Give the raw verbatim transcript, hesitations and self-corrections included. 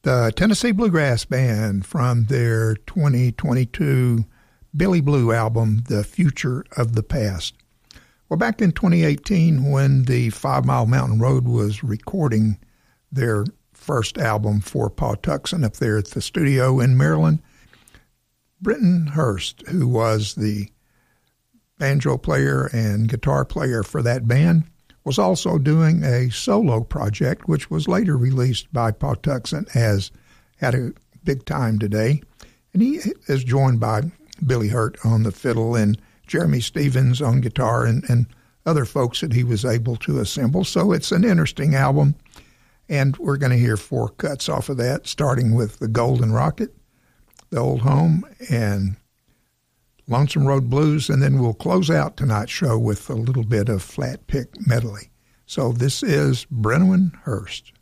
the Tennessee Bluegrass Band from their twenty twenty-two Billy Blue album, The Future of the Past. Well, back in twenty eighteen, when the Five Mile Mountain Road was recording their first album for Pawtuxet up there at the studio in Maryland, Brenton Hurst, who was the banjo player and guitar player for that band, was also doing a solo project, which was later released by Pawtuxet as Had a Big Time Today. And he is joined by Billy Hurt on the fiddle and Jeremy Stevens on guitar and, and other folks that he was able to assemble. So it's an interesting album, and we're going to hear four cuts off of that, starting with The Golden Rocket, The Old Home, and Lonesome Road Blues, and then we'll close out tonight's show with a little bit of Flat Pick medley. So this is Brenton Hurst.